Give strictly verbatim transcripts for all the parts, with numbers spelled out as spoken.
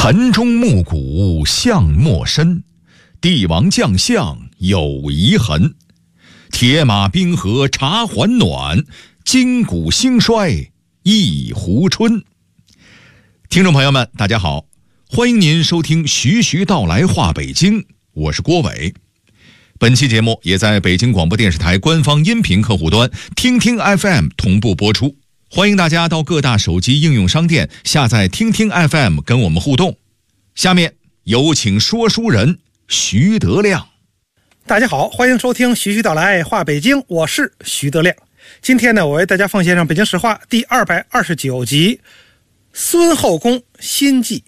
盆中木鼓象莫深，帝王将相有遗痕。铁马冰河茶还暖，金鼓兴衰一壶春。听众朋友们，大家好，欢迎您收听徐徐道来话北京，我是郭伟。本期节目也在北京广播电视台官方音频客户端听听 F M 同步播出，欢迎大家到各大手机应用商店下载听听 F M 跟我们互动。下面有请说书人徐德亮。 大家好，欢迎收听徐徐道来话北京，我是徐德亮。今天呢，我为大家奉献上北京史话第二百二十九集孙后宫心计。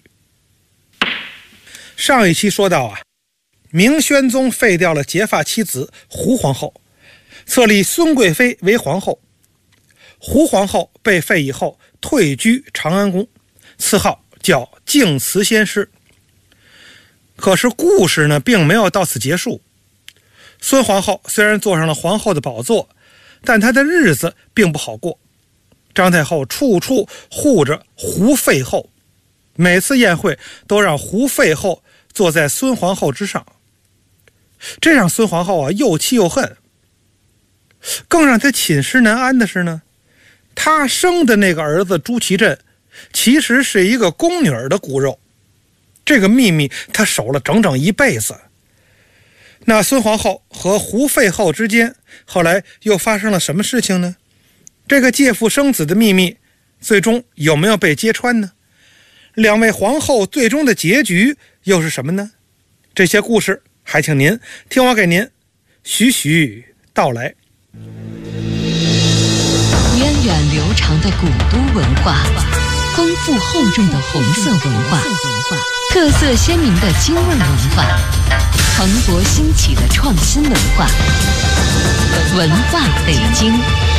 上一期说到啊，明宣宗废掉了结发妻子胡皇后，册立孙贵妃为皇后。胡皇后被废以后，退居长安宫，赐号叫静慈仙师。可是故事呢，并没有到此结束。孙皇后虽然坐上了皇后的宝座，但她的日子并不好过。张太后处处护着胡废后，每次宴会都让胡废后坐在孙皇后之上，这让孙皇后啊又气又恨。更让她寝食难安的是呢，她生的那个儿子朱祁镇其实是一个宫女儿的骨肉，这个秘密她守了整整一辈子。那孙皇后和胡废后之间后来又发生了什么事情呢？这个借腹生子的秘密最终有没有被揭穿呢？两位皇后最终的结局又是什么呢？这些故事还请您听我给您徐徐道来。 源远流长的古都文化，丰富厚重的红色文化，特色鲜明的京味文化，蓬勃兴起的创新文化，文化北京。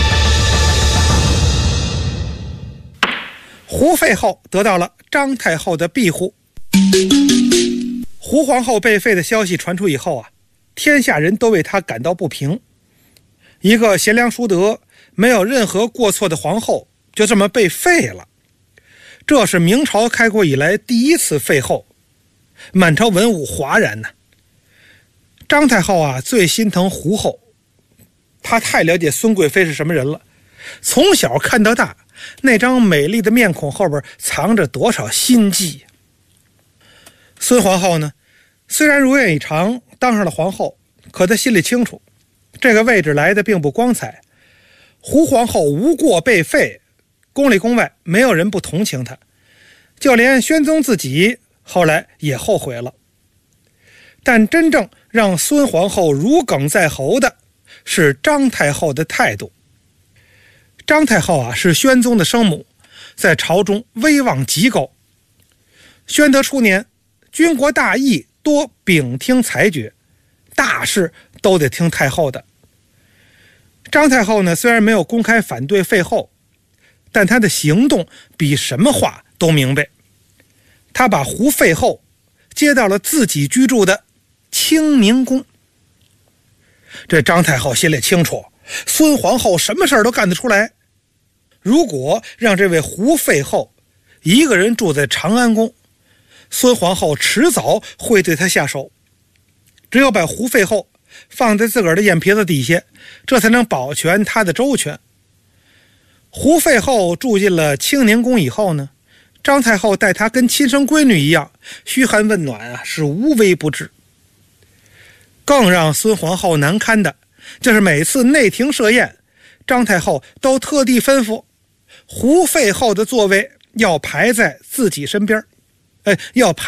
胡废后得到了张太后的庇护。胡皇后被废的消息传出以后啊，天下人都为她感到不平。一个贤良淑德、没有任何过错的皇后就这么被废了，这是明朝开国以来第一次废后，满朝文武哗然呐、啊。张太后啊最心疼胡后，她太了解孙贵妃是什么人了，从小看到大，那张美丽的面孔后边藏着多少心计。孙皇后呢，虽然如愿以偿当上了皇后，可她心里清楚，这个位置来的并不光彩。胡皇后无过被废，宫里宫外没有人不同情她，就连宣宗自己后来也后悔了。但真正让孙皇后如鲠在喉的是张太后的态度。张太后啊是宣宗的生母，在朝中威望极高。宣德初年，军国大义多秉听裁决，大事都得听太后的。张太后呢，虽然没有公开反对废后，但她的行动比什么话都明白。她把胡废后接到了自己居住的清明宫。这张太后心里清楚，孙皇后什么事儿都干得出来。如果让这位胡废后一个人住在长安宫，孙皇后迟早会对她下手。只有把胡废后放在自个儿的眼皮子底下，这才能保全她的周全。胡废后住进了清宁宫以后呢，张太后待她跟亲生闺女一样，嘘寒问暖啊，是无微不至。更让孙皇后难堪的就是每次内廷设宴，张太后都特地吩咐胡废后的座位要排在自己身边，哎，要排